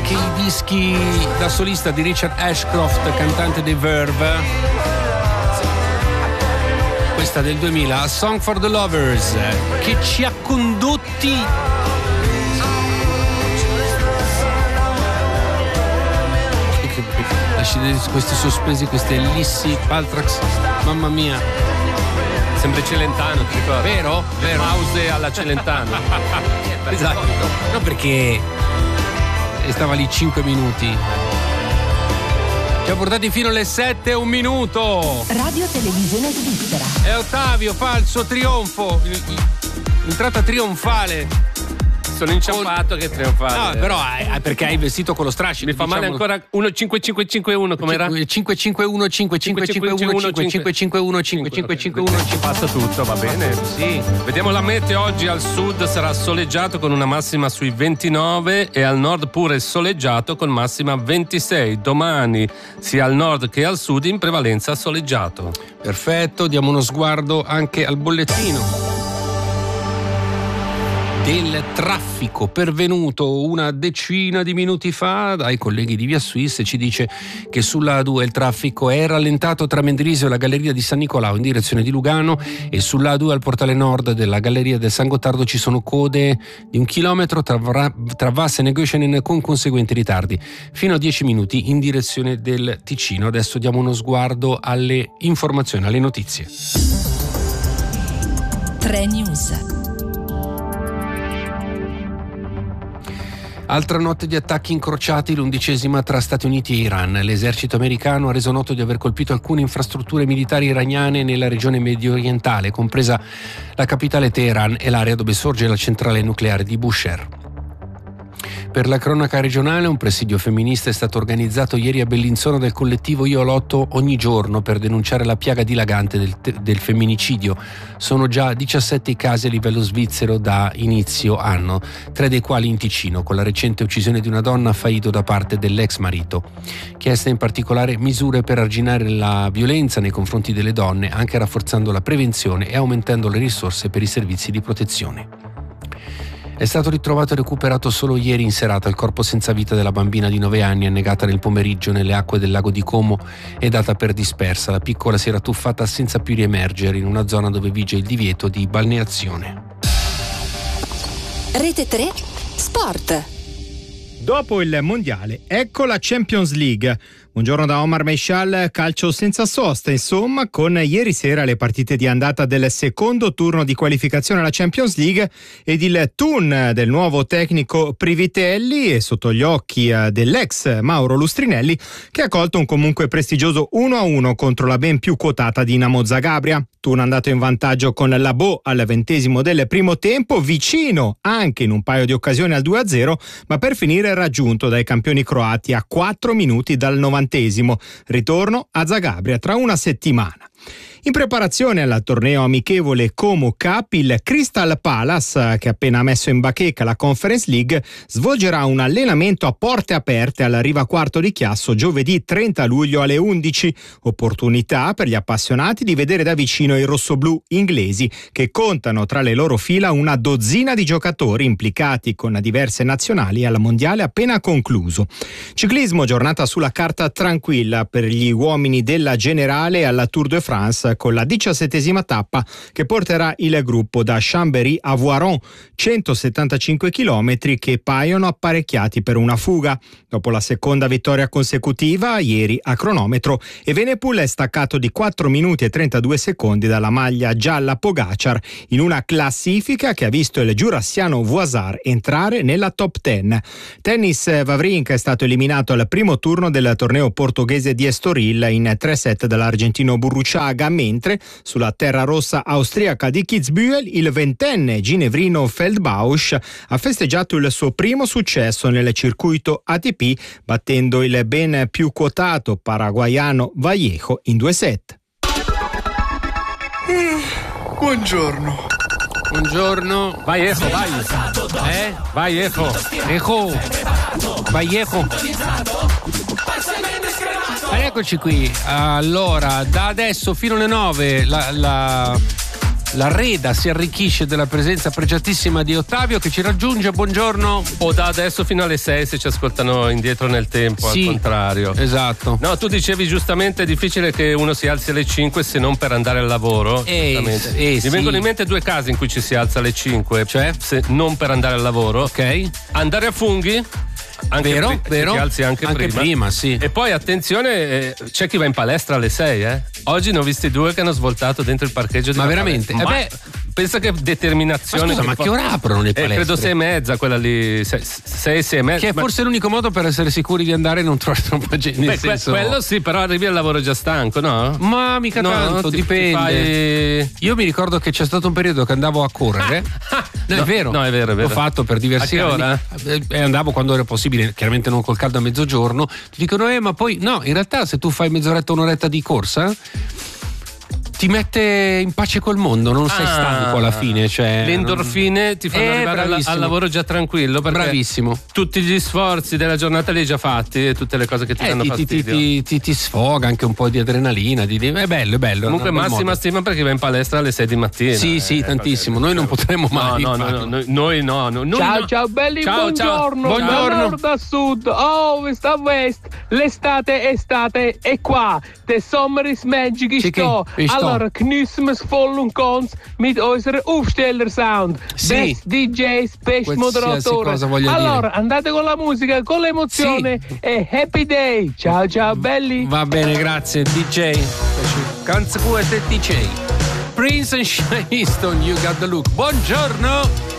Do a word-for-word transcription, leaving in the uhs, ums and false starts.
anche i dischi da solista di Richard Ashcroft, cantante dei Verve. Questa del duemila, A Song for the Lovers, che ci ha condotti questi sospesi, questi ellissi, Paltrax, mamma mia. Sembra Celentano, ti ricordi? Vero? Vero. Pause alla Celentano. Esatto. No, perché stava lì cinque minuti. Ci ha portati fino alle sette e un minuto. Radio Televisione Svizzera. E Ottavio fa il suo trionfo. Entrata trionfale. Sono inciampato che trionfale. No, però eh, perché hai vestito con lo strascico. Mi fa diciamo... male ancora uno cinque cinque cinque uno, com'era? cinque cinque uno cinque cinque cinque uno cinque cinque cinque uno cinque cinque cinque uno. Ci passa tutto, va bene? Sì. Vediamo la meteo. Oggi al sud sarà soleggiato con una massima sui ventinove e al nord pure soleggiato con massima ventisei. Domani sia al nord che al sud in prevalenza soleggiato. Perfetto, diamo uno sguardo anche al bollettino del traffico pervenuto una decina di minuti fa dai colleghi di Via Suisse. Ci dice che sulla A due il traffico è rallentato tra Mendrisio e la Galleria di San Nicolao in direzione di Lugano, e sulla A due al portale nord della Galleria del San Gottardo ci sono code di un chilometro tra, tra Vasse e Göschenen con conseguenti ritardi fino a dieci minuti in direzione del Ticino. Adesso diamo uno sguardo alle informazioni, alle notizie. tre News. Altra notte di attacchi incrociati, l'undicesima tra Stati Uniti e Iran. L'esercito americano ha reso noto di aver colpito alcune infrastrutture militari iraniane nella regione medio orientale, compresa la capitale Teheran e l'area dove sorge la centrale nucleare di Bushehr. Per la cronaca regionale, un presidio femminista è stato organizzato ieri a Bellinzona dal collettivo Io lotto ogni giorno per denunciare la piaga dilagante del, del femminicidio. Sono già diciassette i casi a livello svizzero da inizio anno, tre dei quali in Ticino, con la recente uccisione di una donna a Faido da parte dell'ex marito. Chieste in particolare misure per arginare la violenza nei confronti delle donne, anche rafforzando la prevenzione e aumentando le risorse per i servizi di protezione. È stato ritrovato e recuperato solo ieri in serata il corpo senza vita della bambina di nove anni annegata nel pomeriggio nelle acque del lago di Como e data per dispersa. La piccola si era tuffata senza più riemergere in una zona dove vige il divieto di balneazione. Rete tre Sport. Dopo il mondiale, ecco la Champions League. Buongiorno da Omar Meishal, calcio senza sosta, insomma, con ieri sera le partite di andata del secondo turno di qualificazione alla Champions League ed il tun del nuovo tecnico Privitelli e sotto gli occhi dell'ex Mauro Lustrinelli, che ha colto un comunque prestigioso uno a uno contro la ben più quotata Dinamo Zagabria. Tun andato in vantaggio con la Bo al ventesimo del primo tempo, vicino anche in un paio di occasioni al due a zero, ma per finire raggiunto dai campioni croati a quattro minuti dal novantesimo. Ritorno a Zagabria tra una settimana. In preparazione al torneo amichevole Como Cup, il Crystal Palace, che ha appena messo in bacheca la Conference League, svolgerà un allenamento a porte aperte alla Riva Quarto di Chiasso giovedì trenta luglio alle undici. Opportunità per gli appassionati di vedere da vicino i rossoblù inglesi, che contano tra le loro fila una dozzina di giocatori implicati con diverse nazionali al mondiale appena concluso. Ciclismo, giornata sulla carta tranquilla per gli uomini della Generale alla Tour de France, con la diciassettesima tappa che porterà il gruppo da Chambéry a Voiron, centosettantacinque chilometri che paiono apparecchiati per una fuga. Dopo la seconda vittoria consecutiva, ieri a cronometro, Evenepoel è staccato di quattro minuti e trentadue secondi dalla maglia gialla Pogacar, in una classifica che ha visto il giurassiano Voisard entrare nella top dieci. Tennis, Wawrinka è stato eliminato al primo turno del torneo portoghese di Estoril in tre set dall'argentino Burruchaga, mentre sulla terra rossa austriaca di Kitzbühel il ventenne ginevrino Feldbausch ha festeggiato il suo primo successo nel circuito A T P, battendo il ben più quotato paraguaiano Vallejo in due set. Mm, buongiorno. Buongiorno. Vai Ejo, vai. Eh? Vai Ejo. Ejo. Vallejo. Eccoci qui. Allora, da adesso fino alle nove la, la, La reda si arricchisce della presenza pregiatissima di Ottavio che ci raggiunge. Buongiorno. O da adesso fino alle sei se ci ascoltano indietro nel tempo, sì, al contrario. Esatto. No, tu dicevi giustamente è difficile che uno si alzi alle cinque se non per andare al lavoro. Eh, eh, Mi sì. vengono in mente due casi in cui ci si alza alle cinque, cioè se non per andare al lavoro. Ok. Andare a funghi. Anche vero, pri- vero. Ti alzi anche, anche prima. prima, sì. E poi attenzione, eh, c'è chi va in palestra alle sei, eh. Oggi ne ho visti due che hanno svoltato dentro il parcheggio di Ma una veramente? palestra. Eh Ma pensa che determinazione. Ma scusa, ma fa- che ora aprono le Eh, palestre? credo sei e mezza, quella lì. Sei, sei, sei e mezza. Che è Ma- forse l'unico modo per essere sicuri di andare e non trovare troppa gente. Beh, Nel que- senso... quello sì, però arrivi al lavoro già stanco, no? Ma mica No, tanto, ti- ti dipende. fai- Io mi ricordo che c'è stato un periodo che andavo a correre. No, No, è vero. no, è vero, è vero. L'ho fatto per diversi A che anni. ora? Eh, E andavo quando era possibile, chiaramente non col caldo a mezzogiorno. Ti dicono, eh, ma poi no, in realtà se tu fai mezz'oretta, un'oretta di corsa, ti mette in pace col mondo, non sei Ah, stanco alla fine. Cioè, Le endorfine ti fanno Eh, arrivare al, bravissimo. al lavoro già tranquillo. Perché Bravissimo. tutti gli sforzi della giornata li hai già fatti e tutte le cose che ti Eh, danno ti, ti, ti, fastidio. ti, ti- ti sfoga anche un po' di adrenalina. Di, di- è bello, è bello. Comunque è un bel massima modo. stima perché va in palestra alle sei di mattina. Sì, eh, sì, tantissimo. Noi non potremmo No, mai. no, no, farlo. no, noi, noi no, no, noi Ciao no. ciao belli, Ciao, ciao. buongiorno, Buongiorno. da nord a sud, a ovest a west, l'estate estate è qua, der Sommer ist magic ist Chicken, da, ist da. allora geniessen wir's voll und ganz mit unserem Aufsteller-Sound, Sì. best D Js, best Qualsiasi moderatore, cosa voglia allora dire. andate con la musica, con l'emozione e happy day, ciao ciao belli. Va bene, grazie. D J. Canzone D J. Prince and Shine Easton, You Got the Look. Buongiorno.